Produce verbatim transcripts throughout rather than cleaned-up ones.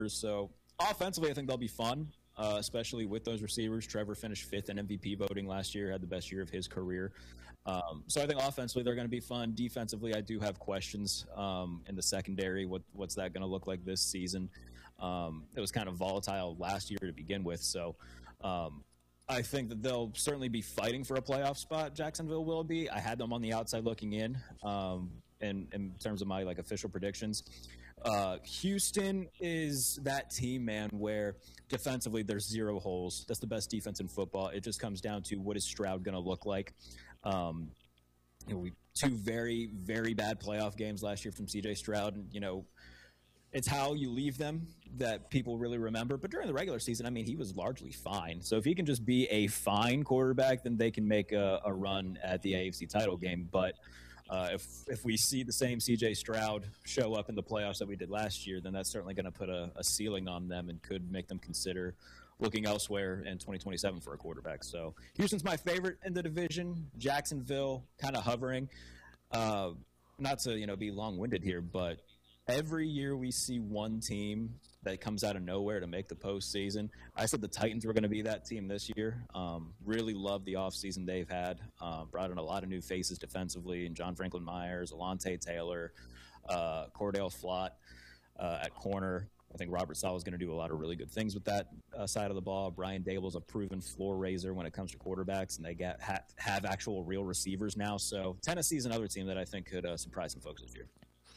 So offensively, I think they'll be fun, uh, especially with those receivers. Trevor finished fifth in M V P voting last year, had the best year of his career. Um, so I think offensively they're going to be fun. Defensively, I do have questions um, in the secondary. What what's that going to look like this season? Um, it was kind of volatile last year to begin with. So um, I think that they'll certainly be fighting for a playoff spot. Jacksonville will be. I had them on the outside looking in, um, in, in terms of my like official predictions. Uh, Houston is that team, man, where defensively there's zero holes. That's the best defense in football. It just comes down to what is Stroud going to look like. Um, you know, we two very, very bad playoff games last year from C J Stroud, and you know, it's how you leave them that people really remember. But during the regular season, I mean, he was largely fine. So if he can just be a fine quarterback, then they can make a, a run at the A F C title game. But uh, if if we see the same C J Stroud show up in the playoffs that we did last year, then that's certainly going to put a, a ceiling on them and could make them consider looking elsewhere in twenty twenty-seven for a quarterback. So Houston's my favorite in the division. Jacksonville kind of hovering. Uh, not to you know be long-winded here, but every year we see one team that comes out of nowhere to make the postseason. I said the Titans were going to be that team this year. Um, really love the offseason they've had. Uh, brought in a lot of new faces defensively, and John Franklin Myers, Alontae Taylor, uh, Cordell Flott uh, at corner. I think Robert Saleh is going to do a lot of really good things with that uh, side of the ball. Brian Dable's a proven floor raiser when it comes to quarterbacks, and they get, ha- have actual real receivers now. So Tennessee's another team that I think could uh, surprise some folks this year.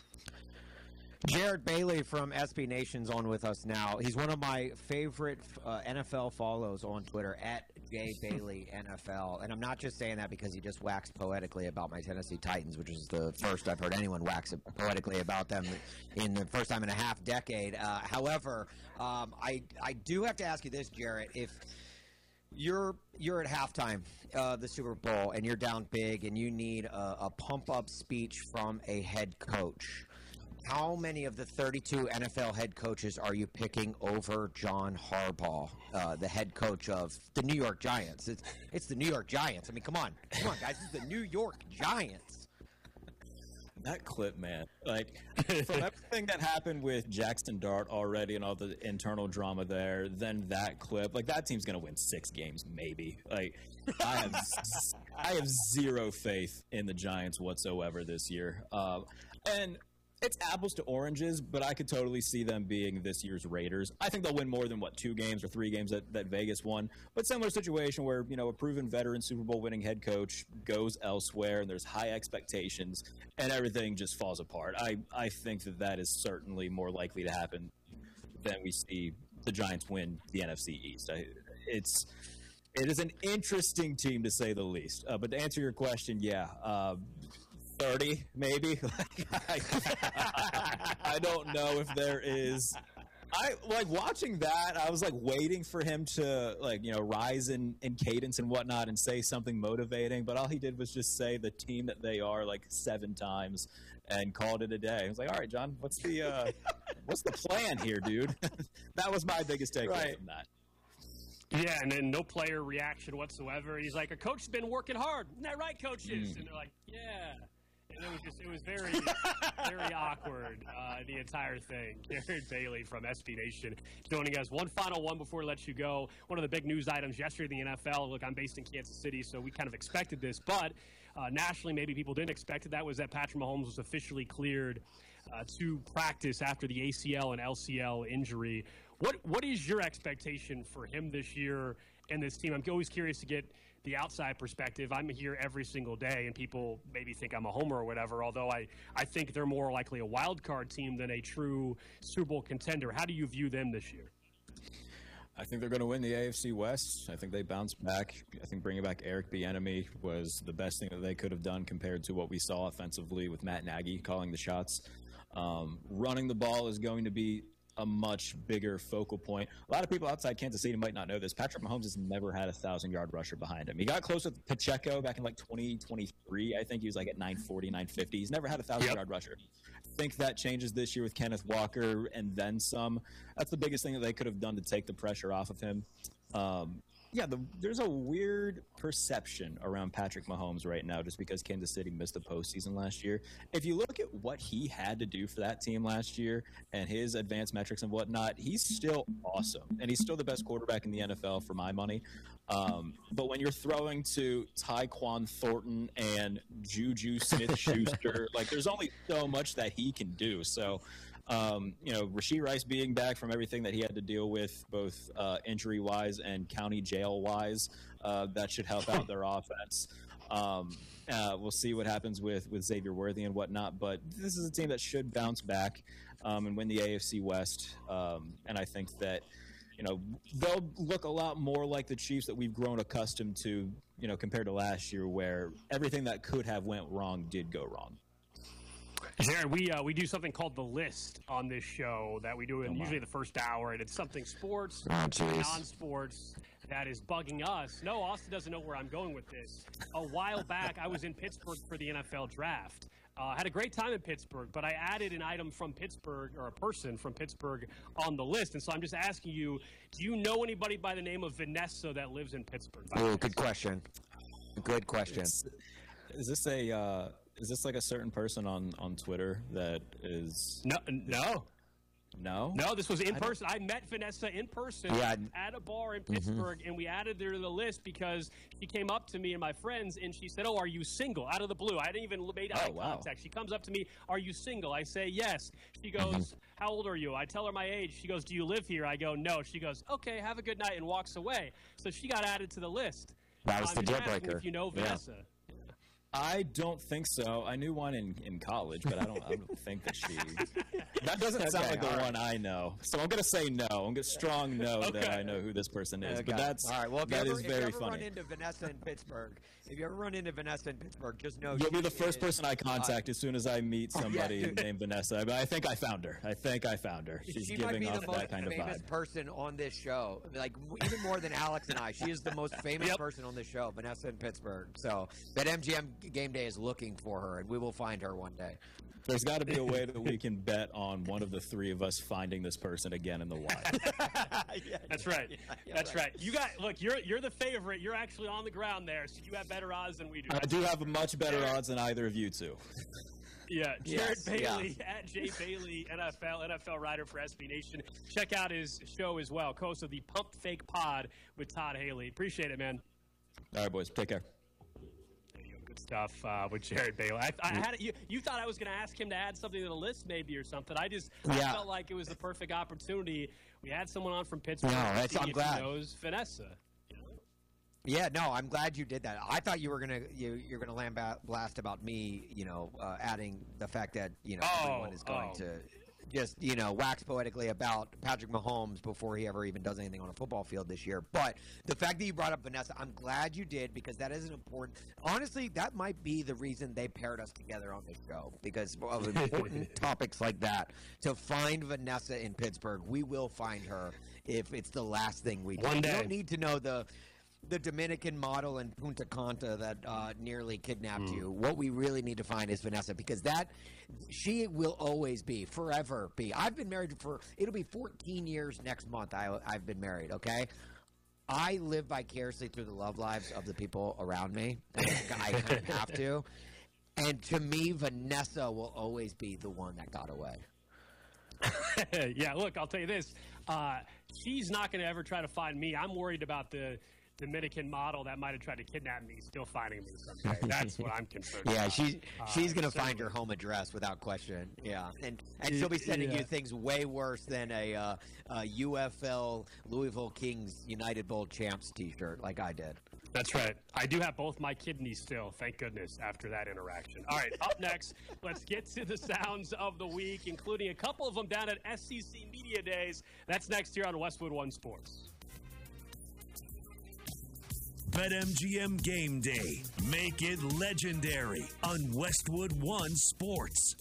Jared Bailey from S B Nation's on with us now. He's one of my favorite uh, N F L follows on Twitter, at J Bailey N F L. And I'm not just saying that because he just waxed poetically about my Tennessee Titans, which is the first I've heard anyone wax poetically about them in the first time in a half decade. Uh, however, um, I I do have to ask you this, Jarrett. If you're you're at halftime of the Super Bowl and you're down big and you need a, a pump-up speech from a head coach, how many of the thirty-two N F L head coaches are you picking over John Harbaugh, uh, the head coach of the New York Giants? It's, it's the New York Giants. I mean, come on. Come on, guys. This is the New York Giants. That clip, man. Like, from everything that happened with Jackson Dart already and all the internal drama there, then that clip, like, that team's going to win six games, maybe. Like, I have I have zero faith in the Giants whatsoever this year. Uh, and it's apples to oranges, but I could totally see them being this year's Raiders. I think they'll win more than, what, two games or three games that, that Vegas won. But similar situation where, you know, a proven veteran Super Bowl winning head coach goes elsewhere and there's high expectations and everything just falls apart. I, I think that that is certainly more likely to happen than we see the Giants win the N F C East. I, it's it is an interesting team, to say the least. Uh, but to answer your question, yeah, uh, thirty maybe. I, I don't know if there is. I like watching that. I was like waiting for him to like you know rise in, in cadence and whatnot and say something motivating. But all he did was just say the team that they are like seven times and called it a day. I was like, all right, John, what's the uh, what's the plan here, dude? That was my biggest takeaway right. from that. Yeah, and then no player reaction whatsoever. He's like, a coach has been working hard. Isn't that right, coaches? Mm. And they're like, yeah. And it was just, it was very, very awkward, uh, the entire thing. Jared Bailey from S B Nation joining us. One final one before we let you go. One of the big news items yesterday in the N F L, look, I'm based in Kansas City, so we kind of expected this, but uh, nationally maybe people didn't expect it. That was that Patrick Mahomes was officially cleared uh, to practice after the A C L and L C L injury. What What is your expectation for him this year and this team? I'm always curious to get the outside perspective. I'm here every single day, and people maybe think I'm a homer or whatever, although I, I think they're more likely a wild card team than a true Super Bowl contender. How do you view them this year? I think they're going to win the A F C West. I think they bounce back. I think bringing back Eric Bieniemy was the best thing that they could have done compared to what we saw offensively with Matt Nagy calling the shots. Um, running the ball is going to be a much bigger focal point. A lot of people outside Kansas City might not know this. Patrick Mahomes has never had a thousand-yard rusher behind him. He got close with Pacheco back in like twenty twenty-three. I think he was like at nine forty, nine fifty. He's never had a thousand-yard yep. rusher. I think that changes this year with Kenneth Walker and then some. That's the biggest thing that they could have done to take the pressure off of him. Um, Yeah, the, there's a weird perception around Patrick Mahomes right now just because Kansas City missed the postseason last year. If you look at what he had to do for that team last year and his advanced metrics and whatnot, he's still awesome. And he's still the best quarterback in the N F L for my money. Um, but when you're throwing to Tyquan Thornton and Juju Smith-Schuster, like there's only so much that he can do. So, Um, you know, Rashee Rice being back from everything that he had to deal with, both uh, injury-wise and county jail-wise, uh, that should help out their offense. Um, uh, we'll see what happens with, with Xavier Worthy and whatnot, but this is a team that should bounce back um, and win the A F C West. Um, and I think that, you know, they'll look a lot more like the Chiefs that we've grown accustomed to, you know, compared to last year where everything that could have went wrong did go wrong. Jared, we uh, we do something called The List on this show that we do in oh usually the first hour, and it's something sports, oh, non-sports, that is bugging us. No, Austin doesn't know where I'm going with this. A while back, I was in Pittsburgh for the N F L draft. I uh, had a great time in Pittsburgh, but I added an item from Pittsburgh, or a person from Pittsburgh, on the list. And so I'm just asking you, do you know anybody by the name of Vanessa that lives in Pittsburgh? Oh, good question. Good question. Is, is this a... Uh... Is this like a certain person on, on Twitter that is... No, no. No? No, this was in person. I met Vanessa in person yeah. at a bar in Pittsburgh, mm-hmm. and we added her to the list because she came up to me and my friends, and she said, oh, are you single? Out of the blue. I didn't even make eye oh, wow. contact. She comes up to me, are you single? I say, yes. She goes, mm-hmm. how old are you? I tell her my age. She goes, do you live here? I go, no. She goes, okay, have a good night, and walks away. So she got added to the list. That was I'm the deal asking breaker. If you know Vanessa. Yeah. I don't think so. I knew one in, in college, but I don't, I don't think that she... That doesn't sound okay, like the right. one I know. So I'm going to say no. I'm going to strong no okay. that I know who this person is. Okay. But that's, all right. Well, if that you ever, is if very you ever funny. run into Vanessa in Pittsburgh, if you ever run into Vanessa in Pittsburgh, just know You'll she be the first is, person I contact uh, as soon as I meet somebody yeah, named Vanessa. I, mean, I think I found her. I think I found her. She's she giving might be off the most that kind of famous vibe. person on this show. Like, even more than Alex and I. She is the most famous yep. person on this show, Vanessa in Pittsburgh. So that M G M Game Day is looking for her, and we will find her one day. There's got to be a way that we can bet on one of the three of us finding this person again in the wild. yeah, That's right. Yeah, yeah, That's right. right. You got look. You're you're the favorite. You're actually on the ground there, so you have better odds than we do. I do have much better odds than either of you two. Yeah, Jared Yes, Bailey at Jay Bailey N F L N F L writer for S B Nation. Check out his show as well. Host of the Pump Fake Pod with Todd Haley. Appreciate it, man. All right, boys. Take care. Good stuff uh, with Jared Bailey. I, I had you. You thought I was going to ask him to add something to the list, maybe or something. I just I Yeah. felt like it was the perfect opportunity. We had someone on from Pittsburgh. No, that's- see I'm if glad. He knows Vanessa. Yeah, no, I'm glad you did that. I thought you were gonna you you're gonna lambast blast about me, you know, uh, adding the fact that you know Oh, everyone is going oh. to just you know wax poetically about Patrick Mahomes before he ever even does anything on a football field this year. But the fact that you brought up Vanessa, I'm glad you did because that is an important. Honestly, that might be the reason they paired us together on this show because of important topics like that. To find Vanessa in Pittsburgh, we will find her if it's the last thing we do. One We day. don't need to know the. The Dominican model in Punta Cana that uh, nearly kidnapped Mm. you. What we really need to find is Vanessa because that she will always be, forever be. I've been married for it'll be fourteen years next month. I, I've been married. Okay, I live vicariously through the love lives of the people around me. I, I kind of have to, and to me, Vanessa will always be the one that got away. Yeah, look, I'll tell you this. Uh, she's not going to ever try to find me. I'm worried about the Dominican model that might have tried to kidnap me still finding me someday. That's what I'm concerned Yeah, about. she's she's Uh, gonna so- find your home address without question. Yeah, and and she'll be sending Yeah. you things way worse than a, uh, a U F L Louisville Kings United Bowl champs T-shirt like I did. That's right. I do have both my kidneys still, thank goodness, after that interaction. All right, up next, let's get to the sounds of the week, including a couple of them down at S E C Media Days. That's next here on Westwood One Sports. BetMGM Game Day. Make it legendary on Westwood One Sports.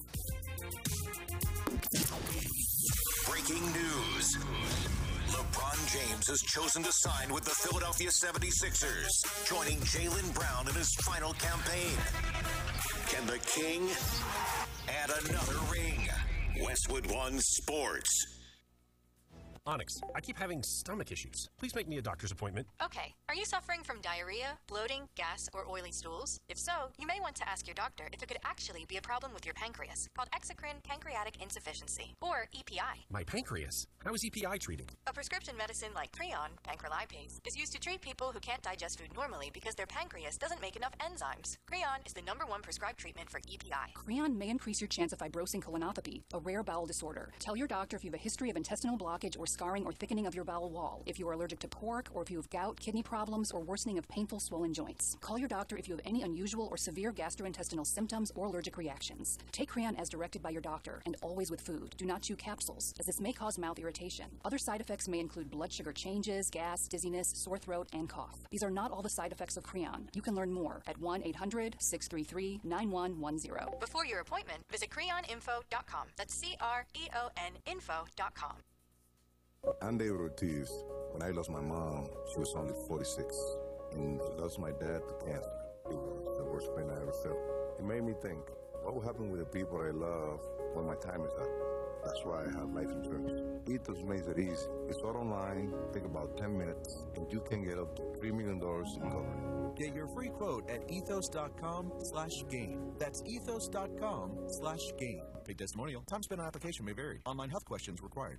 Breaking news. LeBron James has chosen to sign with the Philadelphia seventy-sixers, joining Jaylen Brown in his final campaign. Can the King add another ring? Westwood One Sports. Onyx, I keep having stomach issues. Please make me a doctor's appointment. Okay. Are you suffering from diarrhea, bloating, gas, or oily stools? If so, you may want to ask your doctor if it could actually be a problem with your pancreas, called exocrine pancreatic insufficiency, or E P I. My pancreas? How is E P I treated? A prescription medicine like Creon, pancrelipase, is used to treat people who can't digest food normally because their pancreas doesn't make enough enzymes. Creon is the number one prescribed treatment for E P I. Creon may increase your chance of fibrosing colonopathy, a rare bowel disorder. Tell your doctor if you have a history of intestinal blockage or scarring or thickening of your bowel wall, if you are allergic to pork, or if you have gout, kidney problems, or worsening of painful swollen joints. Call your doctor if you have any unusual or severe gastrointestinal symptoms or allergic reactions. Take Creon as directed by your doctor, and always with food. Do not chew capsules, as this may cause mouth irritation. Other side effects may include blood sugar changes, gas, dizziness, sore throat, and cough. These are not all the side effects of Creon. You can learn more at one eight hundred, six three three, nine one one zero. Before your appointment, visit creon info dot com. That's C R E O N info dot com. I'm David Ortiz. When I lost my mom, she was only forty-six. And I lost my dad to cancer. It was the worst pain I ever felt. It made me think, what will happen with the people I love when my time is up? That's why I have life insurance. Ethos makes it easy. It's all online, take about ten minutes, and you can get up to three million dollars in coverage. Get your free quote at ethos.com slash gain. That's ethos.com slash gain. Paid testimonial. Time spent on application may vary. Online health questions required.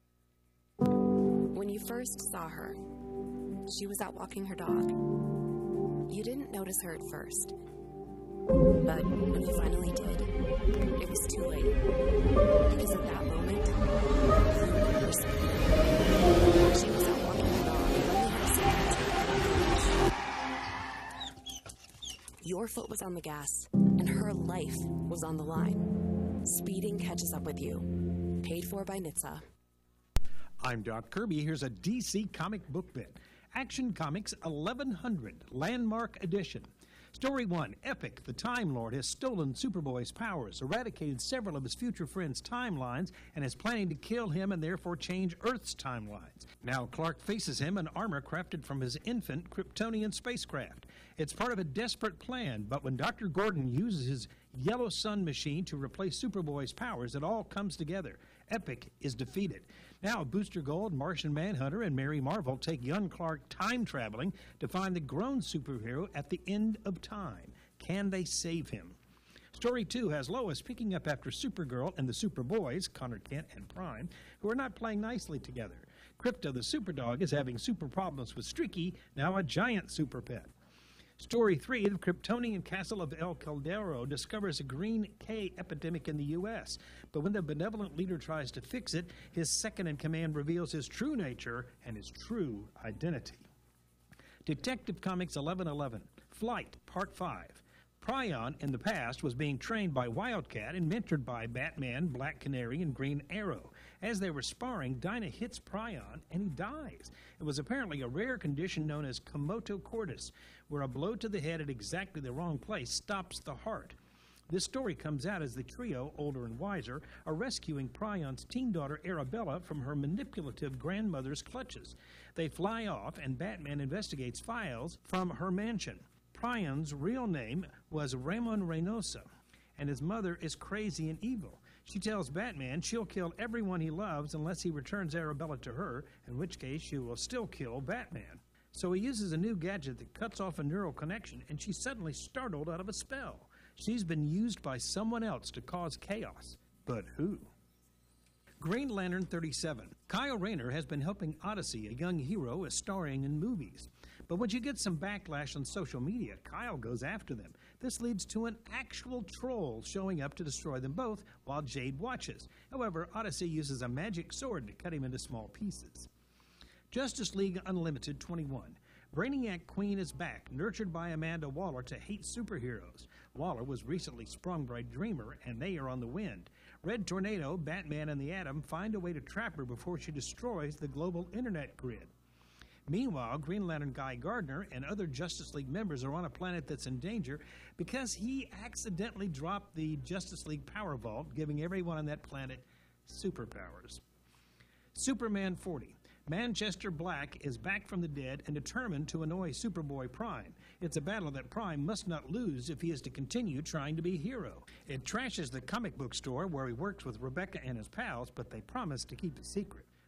When you first saw her, she was out walking her dog. You didn't notice her at first. But when you finally did, it was too late. Because at that moment, you were speeding. She was out walking her dog and only had a second to Your foot was on the gas, and her life was on the line. Speeding catches up with you. Paid for by N H T S A. I'm Doc Kirby. Here's a D C comic book bit. Action Comics eleven hundred, Landmark Edition. Story one, Epic, the Time Lord, has stolen Superboy's powers, eradicated several of his future friends' timelines, and is planning to kill him and therefore change Earth's timelines. Now Clark faces him in armor crafted from his infant Kryptonian spacecraft. It's part of a desperate plan, but when Doctor Gordon uses his Yellow Sun machine to replace Superboy's powers, it all comes together. Epic is defeated. Now, Booster Gold, Martian Manhunter, and Mary Marvel take young Clark time-traveling to find the grown superhero at the end of time. Can they save him? Story two has Lois picking up after Supergirl and the Superboys, Connor Kent and Prime, who are not playing nicely together. Crypto the Superdog is having super problems with Streaky, now a giant super pet. Story three, the Kryptonian castle of El Caldero discovers a green K epidemic in the U S But when the benevolent leader tries to fix it, his second-in-command reveals his true nature and his true identity. Detective Comics eleven eleven, Flight, Part five. Prion, in the past, was being trained by Wildcat and mentored by Batman, Black Canary, and Green Arrow. As they were sparring, Dinah hits Prion, and he dies. It was apparently a rare condition known as Komodo cordis, where a blow to the head at exactly the wrong place stops the heart. This story comes out as the trio, older and wiser, are rescuing Prion's teen daughter Arabella from her manipulative grandmother's clutches. They fly off, and Batman investigates files from her mansion. Prion's real name was Ramon Reynosa, and his mother is crazy and evil. She tells Batman she'll kill everyone he loves unless he returns Arabella to her, in which case she will still kill Batman. So he uses a new gadget that cuts off a neural connection, and she's suddenly startled out of a spell. She's been used by someone else to cause chaos. But who? Green Lantern thirty-seven. Kyle Rayner has been helping Odyssey, a young hero, is starring in movies. But when you get some backlash on social media, Kyle goes after them. This leads to an actual troll showing up to destroy them both while Jade watches. However, Odyssey uses a magic sword to cut him into small pieces. Justice League Unlimited twenty-one. Brainiac Queen is back, nurtured by Amanda Waller to hate superheroes. Waller was recently sprung by Dreamer, and they are on the wind. Red Tornado, Batman, and the Atom find a way to trap her before she destroys the global internet grid. Meanwhile, Green Lantern Guy Gardner and other Justice League members are on a planet that's in danger because he accidentally dropped the Justice League Power Vault, giving everyone on that planet superpowers. Superman forty. Manchester Black is back from the dead and determined to annoy Superboy Prime. It's a battle that Prime must not lose if he is to continue trying to be a hero. It trashes the comic book store where he works with Rebecca and his pals, but they promise to keep it secret.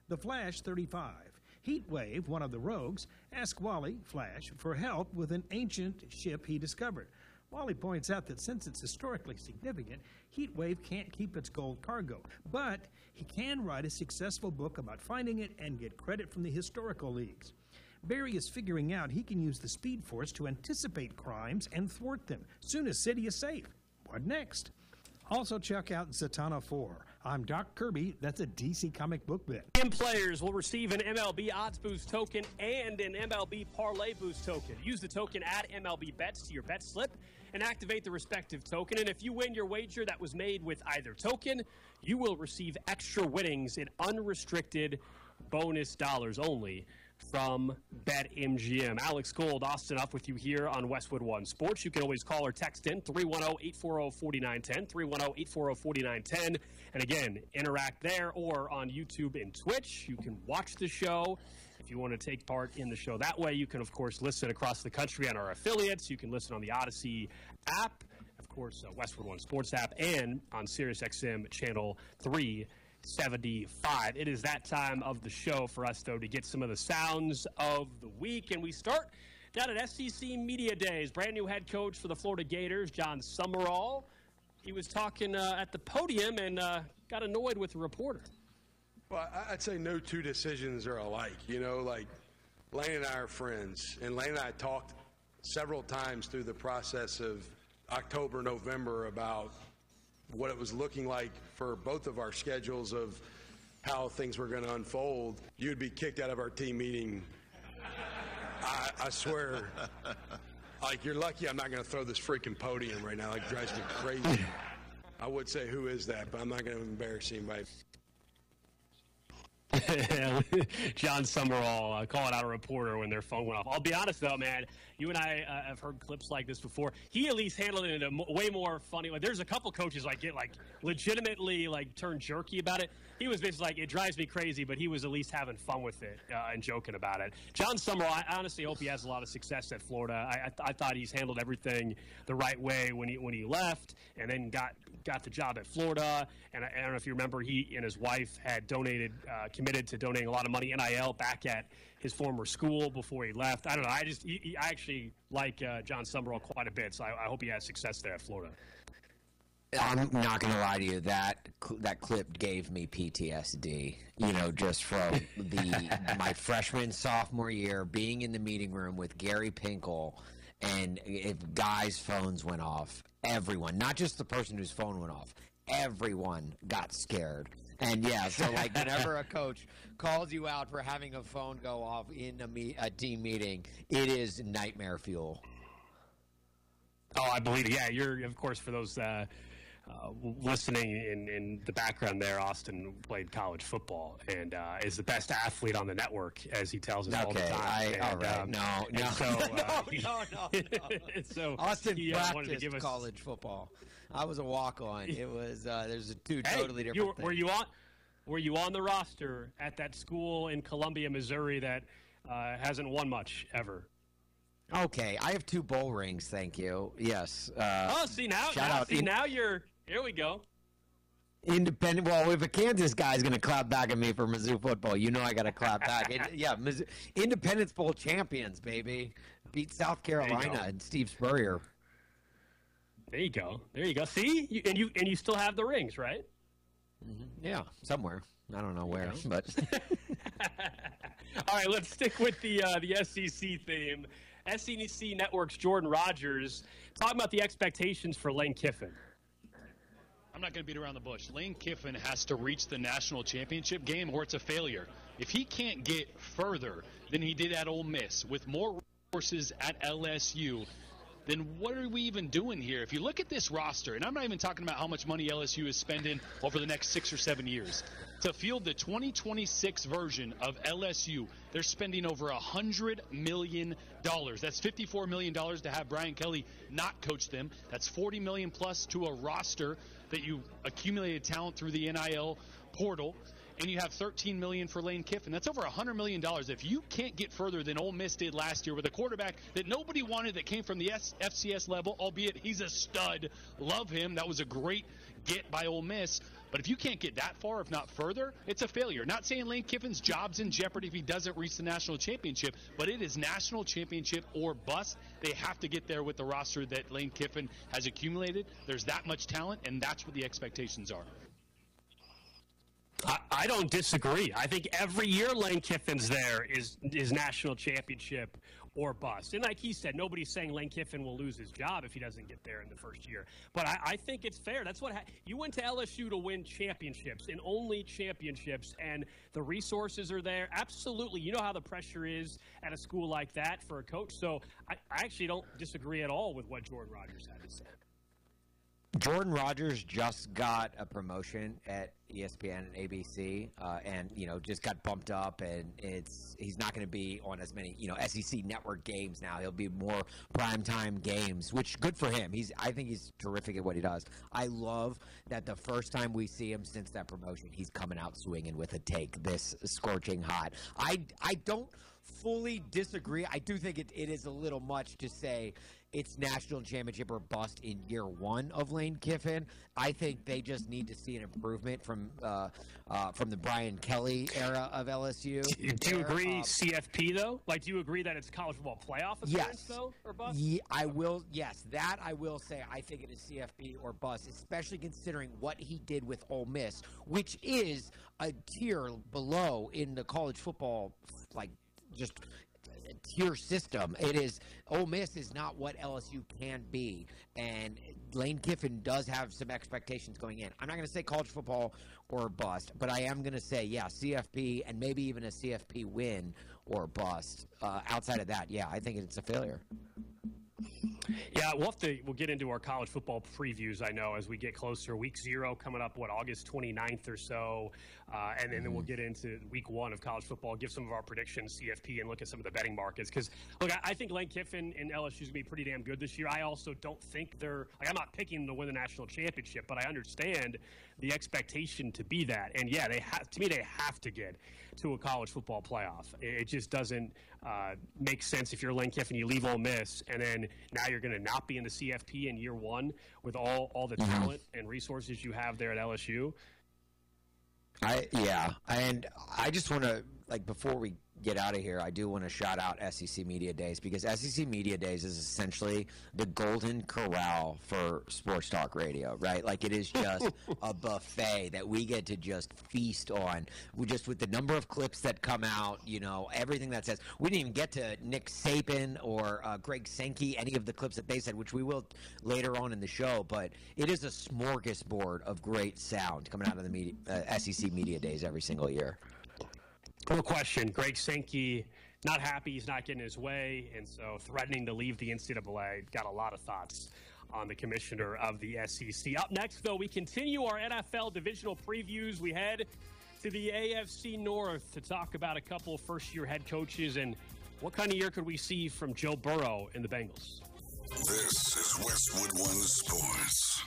The Flash, thirty-five. Heatwave, one of the rogues, asks Wally, Flash, for help with an ancient ship he discovered. Wally points out that since it's historically significant, Heatwave can't keep its gold cargo, but he can write a successful book about finding it and get credit from the historical leagues. Barry is figuring out he can use the Speed Force to anticipate crimes and thwart them. Soon as City is safe. What next? Also check out Zatanna four. I'm Doc Kirby. That's a D C comic book bit. M players will receive an M L B Odds Boost token and an M L B Parlay Boost token. Use the token Add M L B Bets to your bet slip and activate the respective token. And if you win your wager that was made with either token, you will receive extra winnings in unrestricted bonus dollars only from BetMGM. Alex Gold, Austin Huff with you here on Westwood One Sports. You can always call or text in three one zero, eight four zero, four nine one zero, three one zero, eight four zero, four nine one zero. And again, interact there or on YouTube and Twitch. You can watch the show if you want to take part in the show that way. You can, of course, listen across the country on our affiliates. You can listen on the Odyssey app, of course, uh, Westwood One Sports app, and on SiriusXM Channel three seventy-five. It is that time of the show for us, though, to get some of the sounds of the week. And we start down at S E C Media Days. Brand new head coach for the Florida Gators, John Summerall. He was talking uh, at the podium and uh, got annoyed with the reporter. Well, I'd say no two decisions are alike. You know, like Lane and I are friends, and Lane and I talked several times through the process of October, November about what it was looking like for both of our schedules of how things were going to unfold. You'd be kicked out of our team meeting. I, I swear, like, you're lucky I'm not going to throw this freaking podium right now. Like, it drives me crazy. I would say, who is that? But I'm not going to embarrass anybody. John Summerall uh, calling out a reporter when their phone went off. I'll be honest, though, man. You and I uh, have heard clips like this before. He at least handled it in a m- way more funny way. There's a couple coaches like get like legitimately like turn jerky about it. He was basically like, it drives me crazy, but he was at least having fun with it uh, and joking about it. John Summerall, I honestly hope he has a lot of success at Florida. I, I, th- I thought he's handled everything the right way when he when he left, and then got got the job at Florida. And I, I don't know if you remember, he and his wife had donated, uh, committed to donating a lot of money N I L back at his former school before he left. I don't know. I just he, he, I actually like uh, John Summerall quite a bit, so I, I hope he has success there at Florida. I'm not going to lie to you. That that clip gave me P T S D. You know, just from the my freshman sophomore year, being in the meeting room with Gary Pinkel, and if guys' phones went off, everyone, not just the person whose phone went off, everyone got scared. And yeah, so like whenever a coach calls you out for having a phone go off in a, me- a team meeting, it is nightmare fuel. Oh, I believe it. Yeah, you're, of course, for those uh, uh, listening in, in the background there, Austin played college football and uh, is the best athlete on the network, as he tells us okay, all the time. I, and, all right, um, no, no, so, uh, no, no, no, no. so Austin he, uh, wanted to practiced give us... college football. I was a walk-on. It was uh, there's two hey, totally different you were, things. Were you on? Were you on the roster at that school in Columbia, Missouri that uh, hasn't won much ever? Okay, I have two bowl rings, thank you. Yes. Uh, oh, see now, shout now, out see in, now you're. Here we go. Independent. Well, if a Kansas guy is going to clap back at me for Mizzou football, you know I got to clap back. It, yeah, Mizzou, Independence Bowl champions, baby. Beat South Carolina and Steve Spurrier. There you go. There you go. See, you, and you and you still have the rings, right? Mm-hmm. Yeah, somewhere. I don't know where, but. All right, let's stick with the uh, the S E C theme. S E C Network's Jordan Rogers talking about the expectations for Lane Kiffin. I'm not going to beat around the bush. Lane Kiffin has to reach the national championship game or it's a failure. If he can't get further than he did at Ole Miss with more resources at L S U, then what are we even doing here? If you look at this roster, and I'm not even talking about how much money L S U is spending over the next six or seven years, to field the twenty twenty-six version of L S U, they're spending over one hundred million dollars. That's fifty-four million dollars to have Brian Kelly not coach them. That's forty million dollars plus to a roster that you accumulated talent through the N I L portal. And you have thirteen million dollars for Lane Kiffin. That's over one hundred million dollars. If you can't get further than Ole Miss did last year with a quarterback that nobody wanted that came from the F C S level, albeit he's a stud, love him. That was a great get by Ole Miss. But if you can't get that far, if not further, it's a failure. Not saying Lane Kiffin's job's in jeopardy if he doesn't reach the national championship, but it is national championship or bust. They have to get there with the roster that Lane Kiffin has accumulated. There's that much talent, and that's what the expectations are. I, I don't disagree. I think every year Lane Kiffin's there is is national championship or bust. And like he said, nobody's saying Lane Kiffin will lose his job if he doesn't get there in the first year. But I, I think it's fair. That's what ha- you went to L S U to win championships and only championships, and the resources are there. Absolutely. You know how the pressure is at a school like that for a coach. So I, I actually don't disagree at all with what Jordan Rodgers had to say. Jordan Rodgers just got a promotion at E S P N and A B C, uh, and you know just got bumped up, and it's he's not going to be on as many you know S E C network games now. He'll be more primetime games, which good for him. He's I think he's terrific at what he does. I love that the first time we see him since that promotion, he's coming out swinging with a take this scorching hot. I I don't fully disagree. I do think it, it is a little much to say it's national championship or bust in year one of Lane Kiffin. I think they just need to see an improvement from uh, uh, from the Brian Kelly era of L S U. Do, do you agree um, C F P, though? Like, do you agree that it's college football playoff appearance, yes. though, or bust? Yeah, I will. Yes, that I will say. I think it is C F P or bust, especially considering what he did with Ole Miss, which is a tier below in the college football, like, just tier system. It is Ole Miss is not what L S U can be, and Lane Kiffin does have some expectations going in. I'm not going to say college football or bust, but I am going to say yeah, C F P and maybe even a C F P win or bust. Uh, outside of that, yeah, I think it's a failure. Yeah, we'll have to we'll get into our college football previews, I know, as we get closer. Week zero coming up, what, August twenty-ninth or so, uh, and, and then we'll get into week one of college football, give some of our predictions, C F P, and look at some of the betting markets. Because, look, I, I think Lane Kiffin and L S U is going to be pretty damn good this year. I also don't think they're – like, I'm not picking them to win the national championship, but I understand the expectation to be that. And, yeah, they have, to me, they have to get to a college football playoff. It, it just doesn't uh, make sense if you're Lane Kiffin, you leave Ole Miss, and then now you're going to not be in the C F P in year one with all, all the talent and resources you have there at L S U. I yeah, and I just want to, like, before we get out of here, I do want to shout out S E C Media Days, because S E C Media Days is essentially the golden corral for sports talk radio, right? Like, it is just a buffet that we get to just feast on. We just, with the number of clips that come out, you know, everything that says. We didn't even get to Nick Saban or uh, Greg Sankey, any of the clips that they said, which we will later on in the show, but it is a smorgasbord of great sound coming out of the media, uh, S E C Media Days every single year. No question. Greg Sankey, not happy he's not getting his way, and so threatening to leave the N C double A. Got a lot of thoughts on the commissioner of the S E C. Up next, though, we continue our N F L divisional previews. We head to the A F C North to talk about a couple of first-year head coaches and what kind of year could we see from Joe Burrow and the Bengals. This is Westwood One Sports.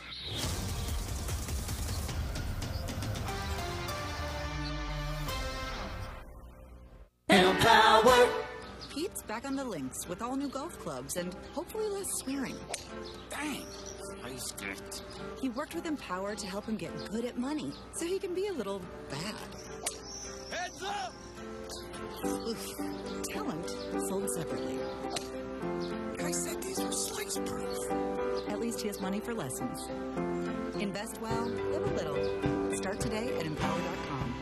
Power. Pete's back on the links with all new golf clubs and hopefully less swearing. Dang, I strict. He worked with Empower to help him get good at money, so he can be a little bad. Heads up! Oof. Talent sold separately. I said these were slice proof. At least he has money for lessons. Invest well, live a little. Start today at empower dot com.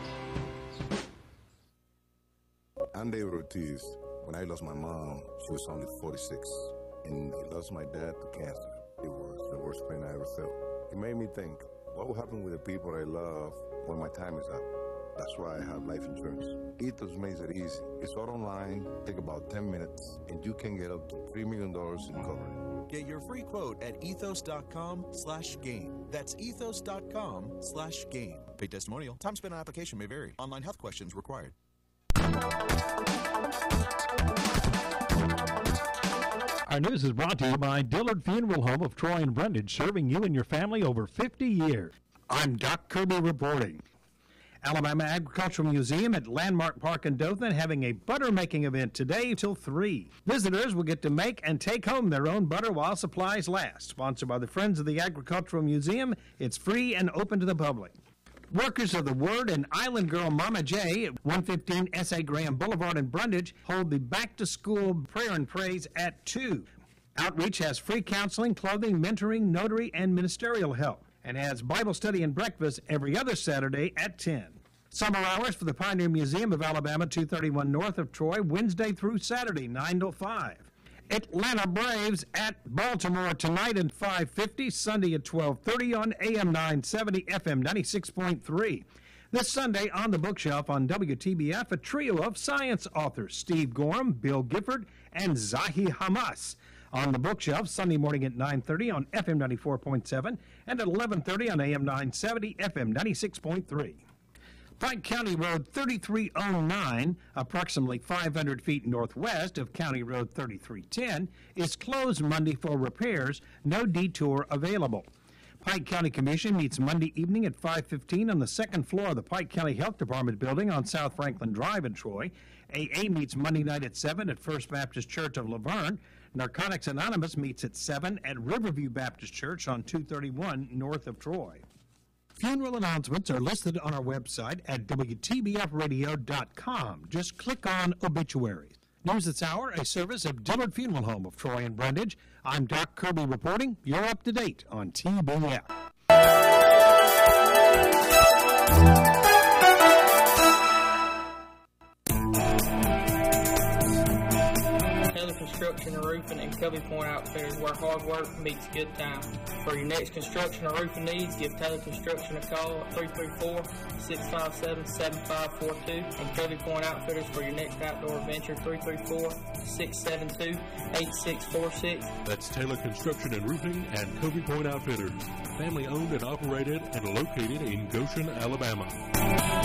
I'm David Ortiz. When I lost my mom, she was only forty-six. And I lost my dad to cancer. It was the worst pain I ever felt. It made me think, what will happen with the people I love when my time is up? That's why I have life insurance. Ethos makes it easy. It's all online, take about ten minutes, and you can get up to three million dollars in coverage. Get your free quote at ethos.com slash game. That's ethos.com slash game. Paid testimonial. Time spent on application may vary. Online health questions required. Our news is brought to you by Dillard Funeral Home of Troy and Brundage, serving you and your family over fifty years. I'm Doc Kirby reporting. Alabama Agricultural Museum at Landmark Park in Dothan having a butter making event today till three. Visitors will get to make and take home their own butter while supplies last. Sponsored by the Friends of the Agricultural Museum, it's free and open to the public. Workers of the Word and Island Girl Mama J at one fifteen S A Graham Boulevard in Brundage hold the back-to-school prayer and praise at two. Outreach has free counseling, clothing, mentoring, notary, and ministerial help, and has Bible study and breakfast every other Saturday at ten. Summer hours for the Pioneer Museum of Alabama, two thirty-one north of Troy, Wednesday through Saturday, nine to five. Atlanta Braves at Baltimore tonight at five fifty, Sunday at twelve thirty on A M nine seventy, F M ninety-six point three. This Sunday on the bookshelf on W T B F, a trio of science authors, Steve Gorham, Bill Gifford, and Zahi Hamas. On the bookshelf, Sunday morning at nine thirty on F M ninety-four point seven and at eleven thirty on A M nine seventy, F M ninety-six point three. Pike County Road thirty-three oh nine, approximately five hundred feet northwest of County Road thirty-three ten, is closed Monday for repairs. No detour available. Pike County Commission meets Monday evening at five fifteen on the second floor of the Pike County Health Department building on South Franklin Drive in Troy. A A meets Monday night at seven at First Baptist Church of Laverne. Narcotics Anonymous meets at seven at Riverview Baptist Church on two thirty-one north of Troy. Funeral announcements are listed on our website at W T B F radio dot com. Just click on Obituaries. News This Hour, a service of Dillard Funeral Home of Troy and Brundage. I'm Doc Kirby reporting. You're up to date on T B F. Construction and Roofing and Covey Point Outfitters, where hard work meets good time. For your next construction or roofing needs, give Taylor Construction a call at three three four, six five seven, seven five four two, and Covey Point Outfitters for your next outdoor adventure, three three four, six seven two, eight six four six. That's Taylor Construction and Roofing and Covey Point Outfitters, family owned and operated and located in Goshen, Alabama.